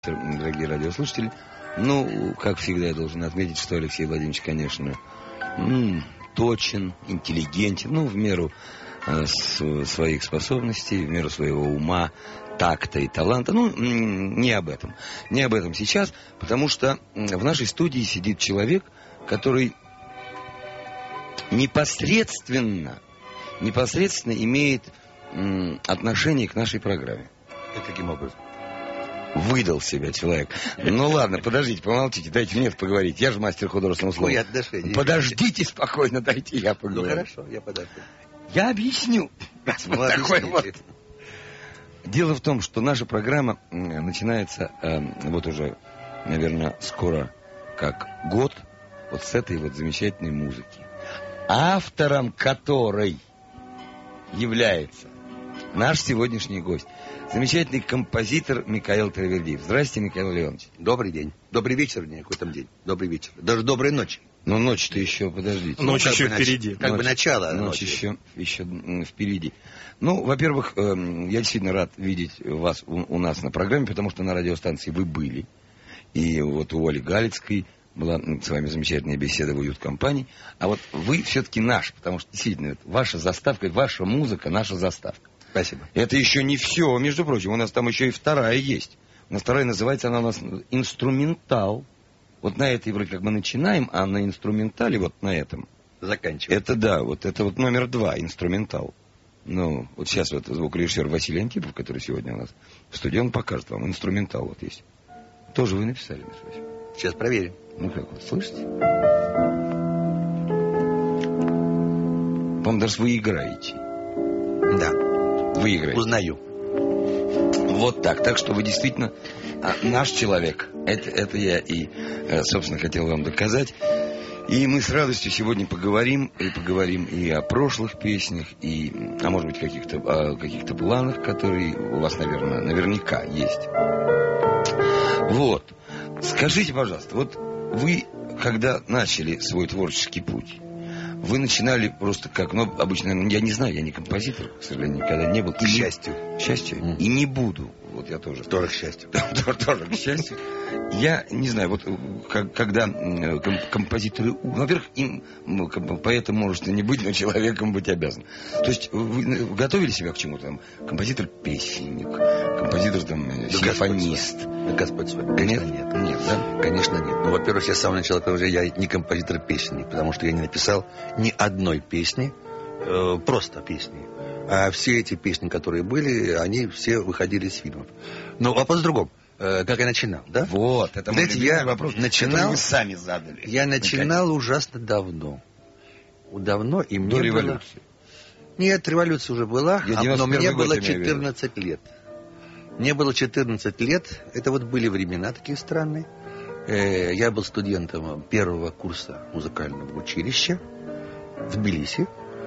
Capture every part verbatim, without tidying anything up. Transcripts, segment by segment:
Дорогие радиослушатели, ну, как всегда, я должен отметить, что Алексей Владимирович, конечно, м, точен, интеллигентен, ну, в меру э, с, своих способностей, в меру своего ума, такта и таланта. Ну, м, не об этом. Не об этом сейчас, потому что в нашей студии сидит человек, который непосредственно, непосредственно имеет м, отношение к нашей программе. И каким образом? Выдал себя человек. Ну ладно, подождите, помолчите, дайте мне поговорить. Я же мастер художественного слова. Ой, отношения. Подождите спокойно, дайте я поговорю. Ну хорошо, я подожду. Я объясню. Ну, Вот такой вот. Дело в том, что наша программа начинается э, вот уже, наверное, скоро как год вот с этой вот замечательной музыки, автором которой является наш сегодняшний гость. Замечательный композитор Микаэл Таравердиев. Здравствуйте, Микаэл Леонович. Добрый день. Добрый вечер, не какой там день. Добрый вечер. Даже доброй ночи. Ну, ночь-то еще, подождите. Ночь ну, еще бы впереди. Нач... Как ночь, бы начало Ночь ночи. еще, еще впереди. Ну, во-первых, э, я действительно рад видеть вас у, у нас на программе, потому что на радиостанции вы были. И вот у Оли Галицкой была с вами замечательная беседа в уют-компании. А вот вы все-таки наш, потому что действительно ваша заставка, ваша музыка, наша заставка. Спасибо. Это еще не все, между прочим. У нас там еще и вторая есть. У нас вторая называется, она у нас инструментал. Вот на этой вроде как мы начинаем, а на инструментале вот на этом. Заканчиваем. Это да, вот это вот номер два, инструментал. Ну, вот сейчас вот звукорежиссер Василий Антипов, который сегодня у нас в студии, он покажет вам. Инструментал вот есть. Тоже вы написали, Миша Васильевич? Сейчас проверим. Ну как вот, слышите? По-моему, даже вы играете. Да. Вы играете. Узнаю. Вот так. Так что вы действительно а, наш человек. Это, это я и, собственно, хотел вам доказать. И мы с радостью сегодня поговорим. И поговорим и о прошлых песнях, и, а может быть, каких-то, о каких-то планах, которые у вас, наверное, наверняка есть. Вот. Скажите, пожалуйста, вот вы, когда начали свой творческий путь, вы начинали просто как, ну, обычно, я не знаю, я не композитор, к сожалению, никогда не был. К счастью. К счастью. Mm. И не буду. Вот я тоже. Тоже к счастью. Тоже к счастью. Я не знаю, вот когда композиторы... Во-первых, им поэтом может и не быть, но человеком быть обязан. То есть вы готовили себя к чему-то? Там, композитор-песенник, композитор, там, симфонист. Да Господь с вами. Конечно, нет. Нет, нет, да? Конечно, нет. Ну, во-первых, я с самого начала говорю, я не композитор-песенник, потому что я не написал ни одной песни, э, просто песни. А все эти песни, которые были, они все выходили из фильмов. Но вопрос в другом. Э, как я начинал, да? Вот, это Знаете, мой я вопрос, начинал, вы сами задали. Я начинал Наконец. ужасно давно. Давно, и мне До было... революции. Нет, революция уже была, Я но мне было год, четырнадцать лет. Мне было четырнадцать лет. Это вот были времена такие странные. Э, я был студентом первого курса музыкального училища в Тбилиси.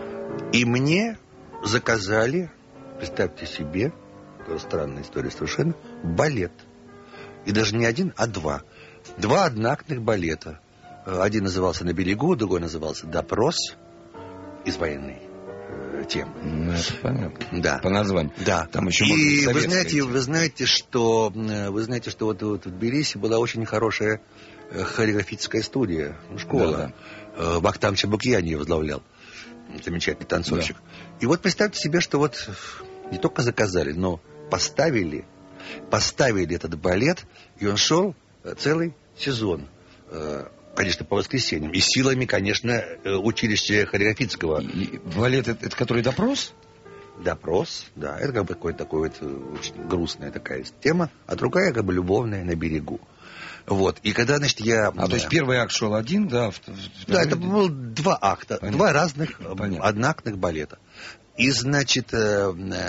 И мне заказали, представьте себе, такая странная история совершенно, балет. И даже не один, а два. Два одноактных балета. Один назывался «На берегу», другой назывался «Допрос» из военной э, темы. Ну, это понятно. Да. По названию. Да. Там еще и вы знаете, вы знаете, что вы знаете, что вот, вот в Тбилиси была очень хорошая э, хореографическая студия, школа. Да, да. Э, Бахтам Чебукьяни возглавлял. Замечательный танцовщик. Да. И вот представьте себе, что вот не только заказали, но поставили, поставили этот балет, и он шел целый сезон. Конечно, по воскресеньям. И силами, конечно, училища хореографического. И, и балет, это, это который допрос? Допрос, да. Это как бы какой-то такой вот очень грустная такая тема, а другая как бы любовная «На берегу». Вот. И когда, значит, я... А да. То есть первый акт шел один, да? В, в, да, это было два акта. Понятно. Два разных Понятно. одноактных балета. И, значит, э,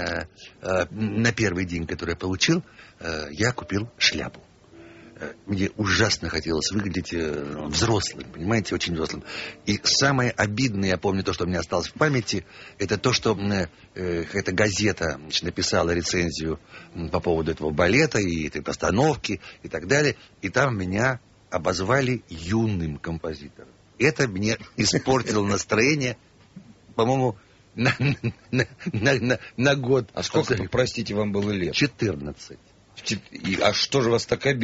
э, на первый день, который я получил, э, я купил шляпу. Мне ужасно хотелось выглядеть э, взрослым, понимаете, очень взрослым. И самое обидное, я помню, то, что у меня осталось в памяти, это то, что э, эта газета, значит, написала рецензию по поводу этого балета и этой постановки и так далее. И там меня обозвали юным композитором. Это мне испортило настроение, по-моему, на, на, на, на, на год. А сколько, простите, вам было лет? четырнадцать. А что же вас так обидело?